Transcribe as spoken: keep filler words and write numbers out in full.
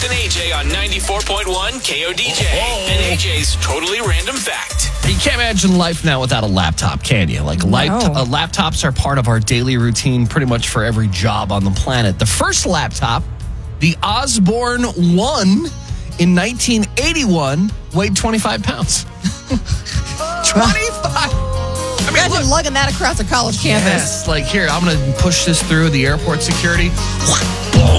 And A J on ninety-four point one K O D J. And A J's Totally Random Fact. You can't imagine life now without a laptop, can you? Like, No. light, uh, laptops are part of our daily routine pretty much for every job on the planet. The first laptop, the Osborne One in nineteen eighty-one, weighed twenty-five pounds. twenty-five! I mean, Imagine look, lugging that across a college campus. yes, like here, I'm going to push this through the airport security. Boom!